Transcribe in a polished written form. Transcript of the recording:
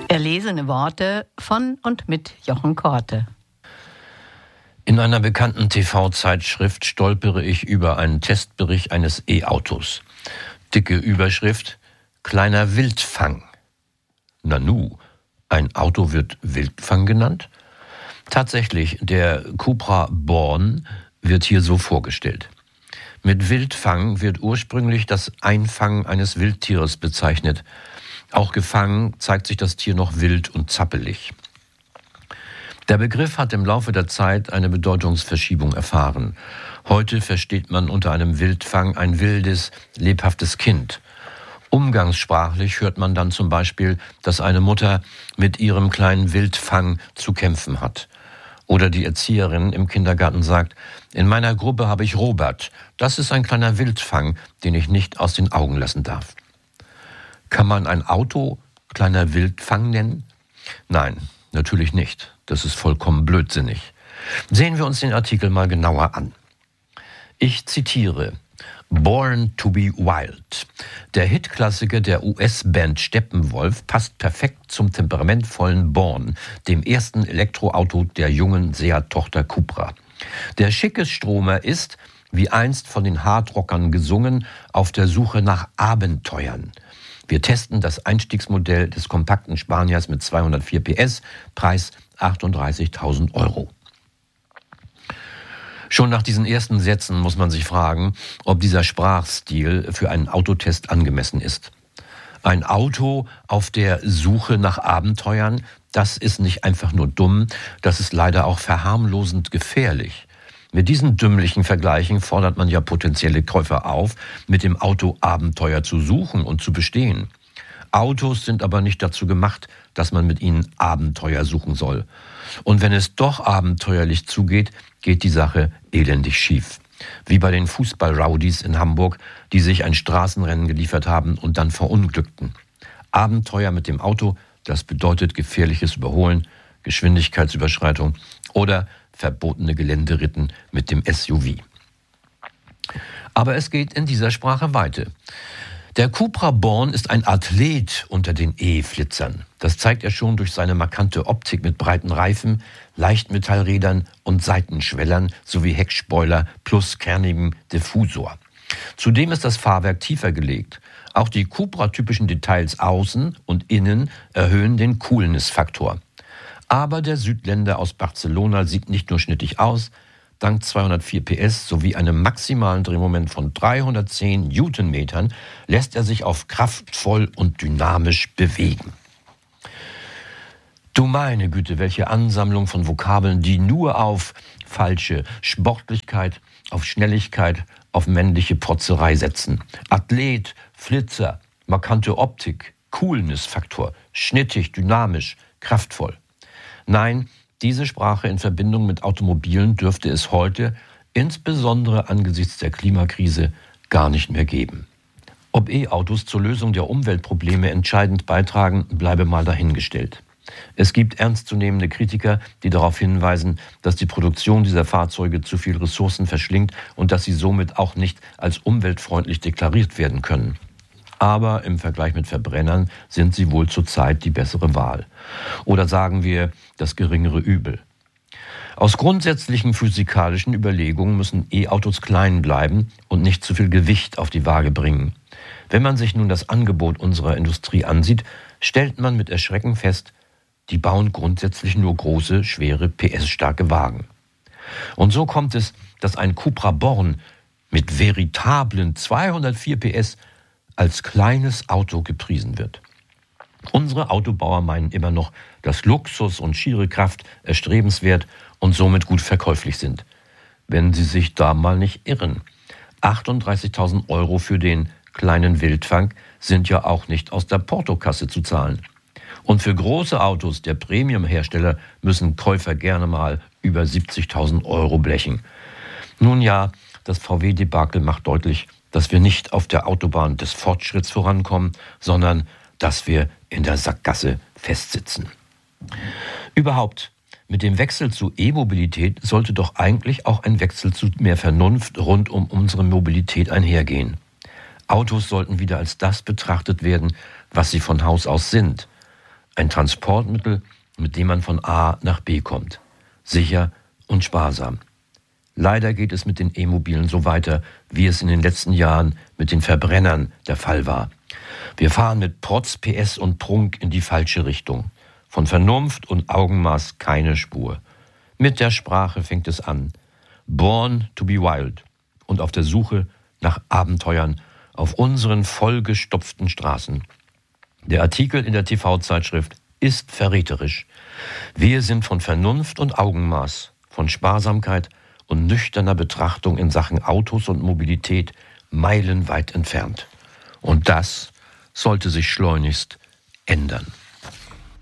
Erlesene Worte von und mit Jochen Korte. In einer bekannten TV-Zeitschrift stolpere ich über einen Testbericht eines E-Autos. Dicke Überschrift: kleiner Wildfang. Nanu, ein Auto wird Wildfang genannt? Tatsächlich, der Cupra Born wird hier so vorgestellt. Mit Wildfang wird ursprünglich das Einfangen eines Wildtieres bezeichnet. Auch gefangen zeigt sich das Tier noch wild und zappelig. Der Begriff hat im Laufe der Zeit eine Bedeutungsverschiebung erfahren. Heute versteht man unter einem Wildfang ein wildes, lebhaftes Kind. Umgangssprachlich hört man dann zum Beispiel, dass eine Mutter mit ihrem kleinen Wildfang zu kämpfen hat. Oder die Erzieherin im Kindergarten sagt: in meiner Gruppe habe ich Robert. Das ist ein kleiner Wildfang, den ich nicht aus den Augen lassen darf. Kann man ein Auto kleiner Wildfang nennen? Nein, natürlich nicht. Das ist vollkommen blödsinnig. Sehen wir uns den Artikel mal genauer an. Ich zitiere: Born to be Wild. Der Hitklassiker der US-Band Steppenwolf passt perfekt zum temperamentvollen Born, dem ersten Elektroauto der jungen Seat-Tochter Cupra. Der schicke Stromer ist, wie einst von den Hardrockern gesungen, auf der Suche nach Abenteuern. Wir testen das Einstiegsmodell des kompakten Spaniers mit 204 PS, Preis 38.000 €. Schon nach diesen ersten Sätzen muss man sich fragen, ob dieser Sprachstil für einen Autotest angemessen ist. Ein Auto auf der Suche nach Abenteuern, das ist nicht einfach nur dumm, das ist leider auch verharmlosend gefährlich. Mit diesen dümmlichen Vergleichen fordert man ja potenzielle Käufer auf, mit dem Auto Abenteuer zu suchen und zu bestehen. Autos sind aber nicht dazu gemacht, dass man mit ihnen Abenteuer suchen soll. Und wenn es doch abenteuerlich zugeht, geht die Sache elendig schief. Wie bei den Fußball-Rowdies in Hamburg, die sich ein Straßenrennen geliefert haben und dann verunglückten. Abenteuer mit dem Auto, das bedeutet gefährliches Überholen, Geschwindigkeitsüberschreitung oder verbotene Geländeritten mit dem SUV. Aber es geht in dieser Sprache weiter. Der Cupra Born ist ein Athlet unter den E-Flitzern. Das zeigt er schon durch seine markante Optik mit breiten Reifen, Leichtmetallrädern und Seitenschwellern sowie Heckspoiler plus kernigem Diffusor. Zudem ist das Fahrwerk tiefer gelegt. Auch die Cupra-typischen Details außen und innen erhöhen den Coolness-Faktor. Aber der Südländer aus Barcelona sieht nicht nur schnittig aus. Dank 204 PS sowie einem maximalen Drehmoment von 310 Newtonmetern lässt er sich auf kraftvoll und dynamisch bewegen. Du meine Güte, welche Ansammlung von Vokabeln, die nur auf falsche Sportlichkeit, auf Schnelligkeit, auf männliche Protzerei setzen. Athlet, Flitzer, markante Optik, Coolness-Faktor, schnittig, dynamisch, kraftvoll. Nein, diese Sprache in Verbindung mit Automobilen dürfte es heute, insbesondere angesichts der Klimakrise, gar nicht mehr geben. Ob E-Autos zur Lösung der Umweltprobleme entscheidend beitragen, bleibe mal dahingestellt. Es gibt ernstzunehmende Kritiker, die darauf hinweisen, dass die Produktion dieser Fahrzeuge zu viel Ressourcen verschlingt und dass sie somit auch nicht als umweltfreundlich deklariert werden können. Aber im Vergleich mit Verbrennern sind sie wohl zurzeit die bessere Wahl. Oder sagen wir, das geringere Übel. Aus grundsätzlichen physikalischen Überlegungen müssen E-Autos klein bleiben und nicht zu viel Gewicht auf die Waage bringen. Wenn man sich nun das Angebot unserer Industrie ansieht, stellt man mit Erschrecken fest, die bauen grundsätzlich nur große, schwere, PS-starke Wagen. Und so kommt es, dass ein Cupra Born mit veritablen 204 PS als kleines Auto gepriesen wird. Unsere Autobauer meinen immer noch, dass Luxus und schiere Kraft erstrebenswert und somit gut verkäuflich sind. Wenn sie sich da mal nicht irren. 38.000 € für den kleinen Wildfang sind ja auch nicht aus der Portokasse zu zahlen. Und für große Autos der Premium-Hersteller müssen Käufer gerne mal über 70.000 € blechen. Nun ja, das VW-Debakel macht deutlich, dass wir nicht auf der Autobahn des Fortschritts vorankommen, sondern dass wir in der Sackgasse festsitzen. Überhaupt, mit dem Wechsel zu E-Mobilität sollte doch eigentlich auch ein Wechsel zu mehr Vernunft rund um unsere Mobilität einhergehen. Autos sollten wieder als das betrachtet werden, was sie von Haus aus sind. Ein Transportmittel, mit dem man von A nach B kommt. Sicher und sparsam. Leider geht es mit den E-Mobilen so weiter, wie es in den letzten Jahren mit den Verbrennern der Fall war. Wir fahren mit Protz, PS und Prunk in die falsche Richtung. Von Vernunft und Augenmaß keine Spur. Mit der Sprache fängt es an. Born to be wild und auf der Suche nach Abenteuern auf unseren vollgestopften Straßen. Der Artikel in der TV-Zeitschrift ist verräterisch. Wir sind von Vernunft und Augenmaß, von Sparsamkeit und nüchterner Betrachtung in Sachen Autos und Mobilität meilenweit entfernt. Und das sollte sich schleunigst ändern.